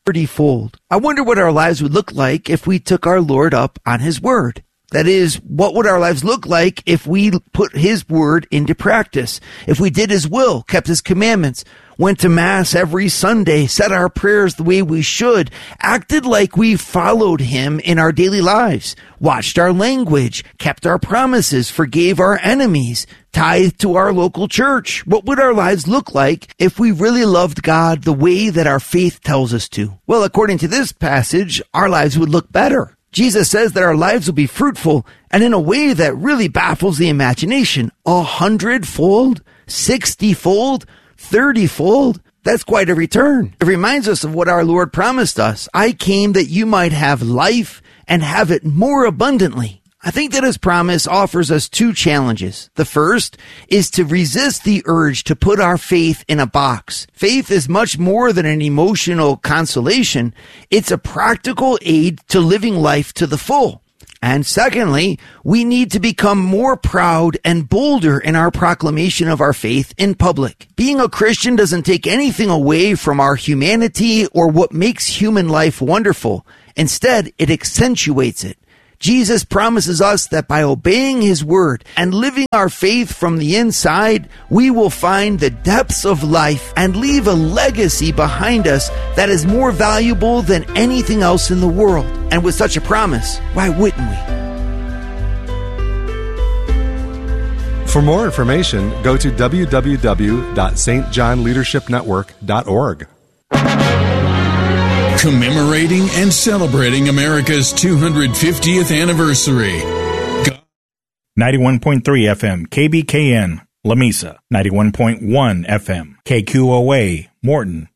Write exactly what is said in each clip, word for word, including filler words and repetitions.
thirty-fold. I wonder what our lives would look like if we took our Lord up on his word. That is, what would our lives look like if we put his word into practice? If we did his will, kept his commandments, went to Mass every Sunday, said our prayers the way we should, acted like we followed him in our daily lives, watched our language, kept our promises, forgave our enemies, tithed to our local church. What would our lives look like if we really loved God the way that our faith tells us to? Well, according to this passage, our lives would look better. Jesus says that our lives will be fruitful, and in a way that really baffles the imagination. A hundredfold, sixty-fold, thirty-fold. That's quite a return. It reminds us of what our Lord promised us. I came that you might have life and have it more abundantly. I think that his promise offers us two challenges. The first is to resist the urge to put our faith in a box. Faith is much more than an emotional consolation. It's a practical aid to living life to the full. And secondly, we need to become more proud and bolder in our proclamation of our faith in public. Being a Christian doesn't take anything away from our humanity or what makes human life wonderful. Instead, it accentuates it. Jesus promises us that by obeying his word and living our faith from the inside, we will find the depths of life and leave a legacy behind us that is more valuable than anything else in the world. And with such a promise, why wouldn't we? For more information, go to w w w dot s t john leadership network dot org. Commemorating and celebrating America's two hundred fiftieth anniversary. ninety-one point three F M, K B K N, La Mesa. ninety-one point one F M, K Q O A, Morton.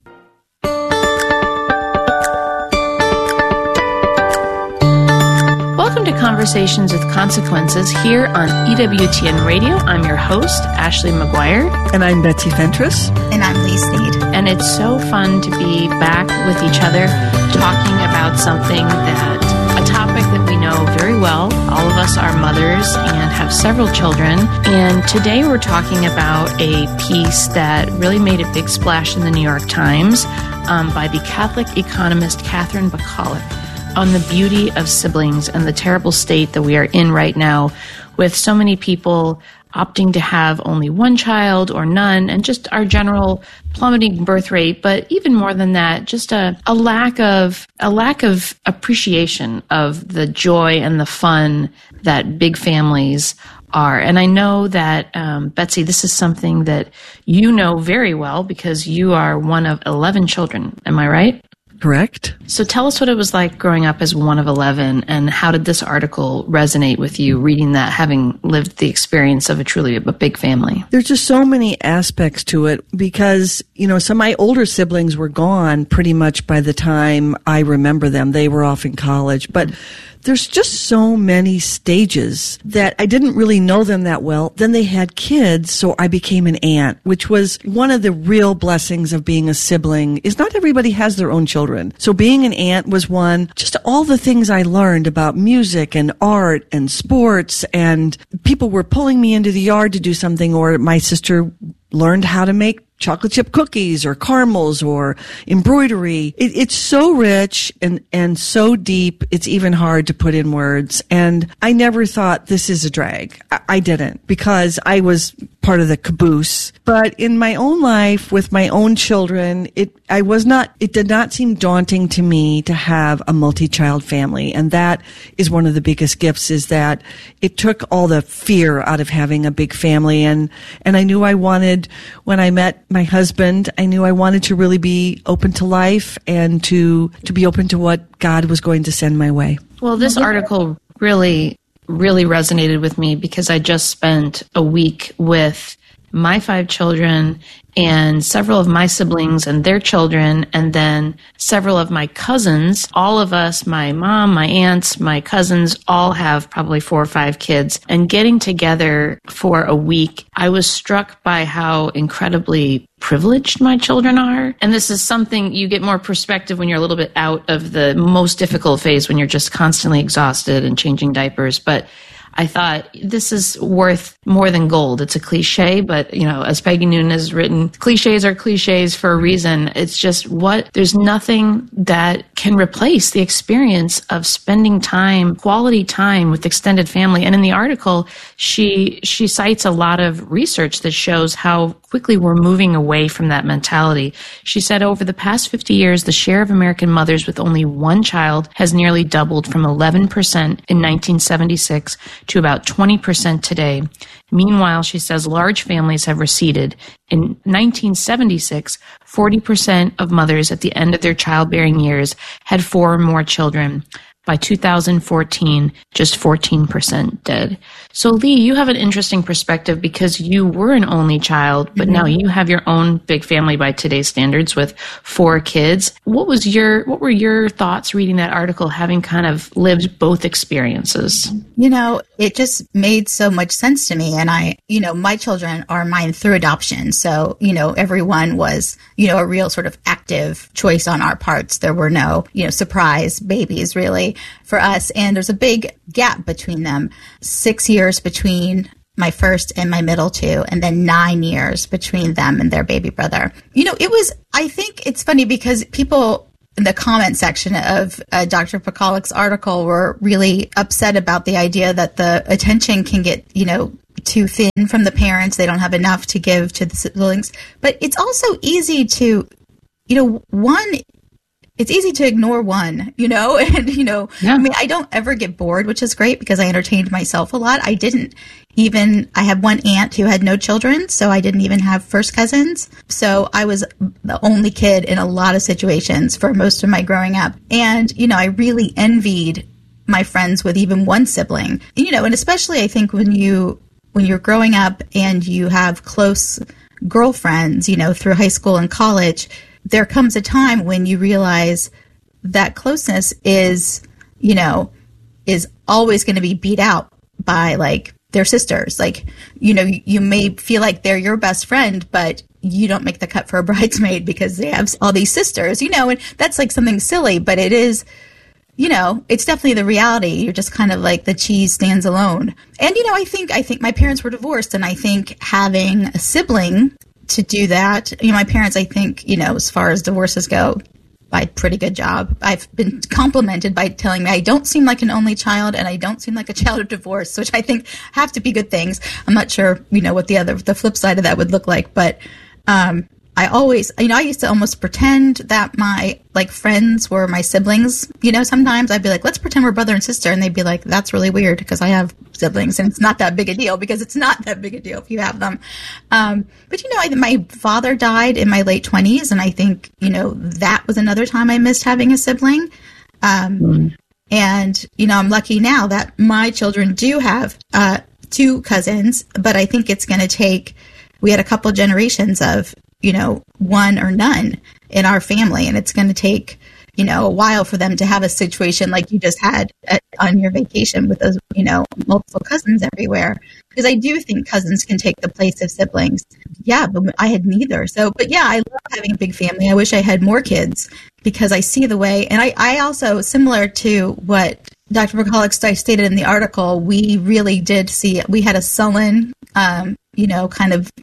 Welcome to Conversations with Consequences here on E W T N Radio. I'm your host, Ashley McGuire. And I'm Betsy Fentress. And I'm Lee Sneed. And it's so fun to be back with each other talking about something that, a topic that we know very well. All of us are mothers and have several children. And today we're talking about a piece that really made a big splash in the New York Times um, by the Catholic economist Catherine Bacallek, on the beauty of siblings and the terrible state that we are in right now, with so many people opting to have only one child or none, and just our general plummeting birth rate. But even more than that, just a, a lack of a lack of appreciation of the joy and the fun that big families are. And I know that, um, Betsy, this is something that you know very well because you are one of eleven children. Am I right? Correct. So tell us what it was like growing up as one of eleven, and how did this article resonate with you, reading that, having lived the experience of a truly a big family? There's just so many aspects to it because, you know, some of my older siblings were gone pretty much by the time I remember them. They were off in college. But there's just so many stages that I didn't really know them that well. Then they had kids, so I became an aunt, which was one of the real blessings of being a sibling, is not everybody has their own children. So being an aunt was one. Just all the things I learned about music and art and sports, and people were pulling me into the yard to do something, or my sister learned how to make chocolate chip cookies or caramels or embroidery. It, it's so rich and, and so deep, it's even hard to put in words. And I never thought this is a drag. I, I didn't, because I was part of the caboose. But in my own life with my own children, it, I was not, it did not seem daunting to me to have a multi-child family. And that is one of the biggest gifts, is that it took all the fear out of having a big family. And, and I knew I wanted, when I met my husband, I knew I wanted to really be open to life and to, to be open to what God was going to send my way. Well, this article really, really resonated with me because I just spent a week with my five children and several of my siblings and their children, and then several of my cousins. All of us, my mom, my aunts, my cousins, all have probably four or five kids. And getting together for a week, I was struck by how incredibly privileged my children are. And this is something you get more perspective when you're a little bit out of the most difficult phase, when you're just constantly exhausted and changing diapers. But I thought this is worth more than gold. It's a cliche, but, you know, as Peggy Noonan has written, cliches are cliches for a reason. It's just what, there's nothing that can replace the experience of spending time, quality time with extended family. And in the article, she, she cites a lot of research that shows how quickly we're moving away from that mentality. She said over the past fifty years, the share of American mothers with only one child has nearly doubled from eleven percent in nineteen seventy-six to about twenty percent today. Meanwhile, she says large families have receded. In nineteen seventy-six, forty percent of mothers at the end of their childbearing years had four or more children. By two thousand fourteen, just fourteen percent did. So, Lee, you have an interesting perspective because you were an only child, but mm-hmm. now you have your own big family by today's standards with four kids. What was your, what were your thoughts reading that article, having kind of lived both experiences? You know, it just made so much sense to me. And I, you know, my children are mine through adoption. So, you know, everyone was, you know, a real sort of active choice on our parts. There were no, you know, surprise babies really for us. And there's a big gap between them, six years between my first and my middle two, and then nine years between them and their baby brother. You know, it was, I think it's funny because people in the comment section of uh, Doctor Pekalik's article were really upset about the idea that the attention can get, you know, too thin from the parents. They don't have enough to give to the siblings. But it's also easy to, you know, one, it's easy to ignore one, you know, and, you know, yeah. I mean, I don't ever get bored, which is great because I entertained myself a lot. I didn't even, I had one aunt who had no children, so I didn't even have first cousins. So I was the only kid in a lot of situations for most of my growing up. And, you know, I really envied my friends with even one sibling, you know, and especially I think when you, when you're growing up and you have close girlfriends, you know, through high school and college, there comes a time when you realize that closeness is, you know, is always going to be beat out by like their sisters. Like, you know, you may feel like they're your best friend, but you don't make the cut for a bridesmaid because they have all these sisters, you know, and that's like something silly, but it is, you know, it's definitely the reality. You're just kind of like the cheese stands alone. And, you know, I think, I think my parents were divorced, and I think having a sibling to do that, you know, my parents, I think, you know, as far as divorces go, I did a pretty good job. I've been complimented by telling me I don't seem like an only child and I don't seem like a child of divorce, which I think have to be good things. I'm not sure, you know, what the other, the flip side of that would look like, but, um, I always, you know, I used to almost pretend that my, like, friends were my siblings. You know, sometimes I'd be like, let's pretend we're brother and sister. And they'd be like, that's really weird because I have siblings and it's not that big a deal, because it's not that big a deal if you have them. Um, but, you know, I, my father died in my late twenties. And I think, you know, that was another time I missed having a sibling. Um, mm. And, you know, I'm lucky now that my children do have uh, two cousins, but I think it's going to take, we had a couple generations of, you know, one or none in our family. And it's going to take, you know, a while for them to have a situation like you just had at, on your vacation with those, you know, multiple cousins everywhere. Because I do think cousins can take the place of siblings. Yeah, but I had neither. So, but yeah, I love having a big family. I wish I had more kids because I see the way. And I, I also, similar to what Doctor Pekalik stated in the article, we really did see, we had a sullen, um, you know, kind of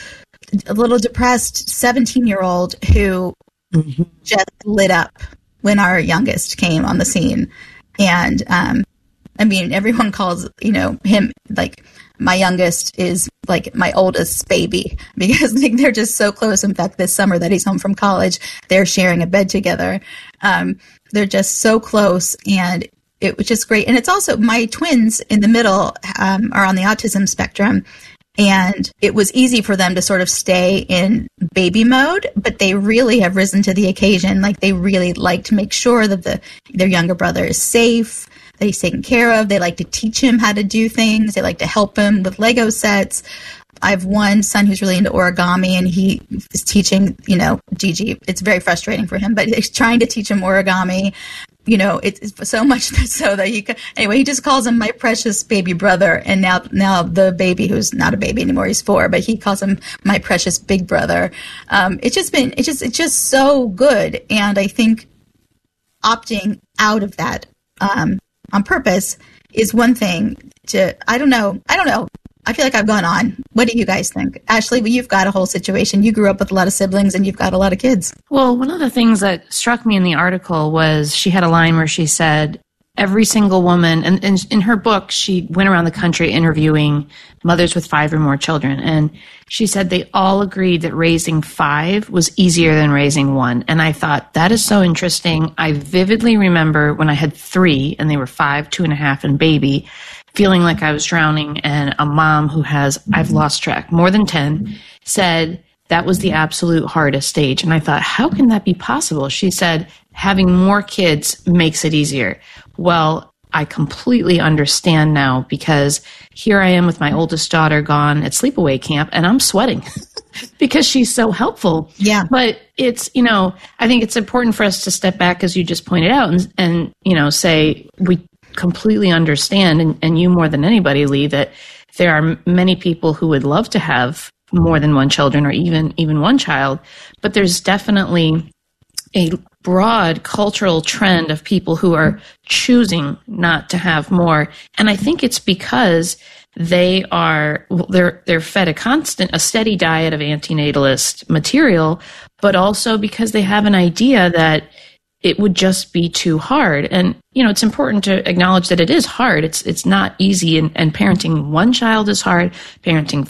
a little depressed seventeen-year-old who mm-hmm. just lit up when our youngest came on the scene. And, um, I mean, everyone calls, you know, him, like, my youngest is, like, my oldest baby because like, they're just so close. In fact, this summer that he's home from college, they're sharing a bed together. Um, they're just so close, and it was just great. And it's also, my twins in the middle um, are on the autism spectrum. And it was easy for them to sort of stay in baby mode, but they really have risen to the occasion. Like, they really like to make sure that the their younger brother is safe, that he's taken care of. They like to teach him how to do things. They like to help him with Lego sets. I have one son who's really into origami, and he is teaching, you know, Gigi. It's very frustrating for him, but he's trying to teach him origami. You know, it's so much so that he, anyway, he just calls him my precious baby brother. And now, now the baby, who's not a baby anymore, he's four, but he calls him my precious big brother. Um, it's just been, it's just, it's just so good. And I think opting out of that, um, on purpose is one thing. to, I don't know, I don't know. I feel like I've gone on. What do you guys think? Ashley, you've got a whole situation. You grew up with a lot of siblings and you've got a lot of kids. Well, one of the things that struck me in the article was she had a line where she said, every single woman, and, and in her book, she went around the country interviewing mothers with five or more children. And she said they all agreed that raising five was easier than raising one. And I thought, that is so interesting. I vividly remember when I had three and they were five, two and a half, and baby, feeling like I was drowning. And a mom who has, I've lost track, more than ten, said that was the absolute hardest stage. And I thought, how can that be possible? She said, having more kids makes it easier. Well, I completely understand now, because here I am with my oldest daughter gone at sleepaway camp and I'm sweating because she's so helpful. Yeah. But it's, you know, I think it's important for us to step back, as you just pointed out, and, and you know, say we completely understand, and, and you more than anybody, Lee, that there are many people who would love to have more than one children, or even even one child, but there's definitely a broad cultural trend of people who are choosing not to have more. And I think it's because they are, they're, they're fed a constant, a steady diet of antinatalist material, but also because they have an idea that it would just be too hard. And, you know, it's important to acknowledge that it is hard. It's, it's not easy. And, and parenting one child is hard. Parenting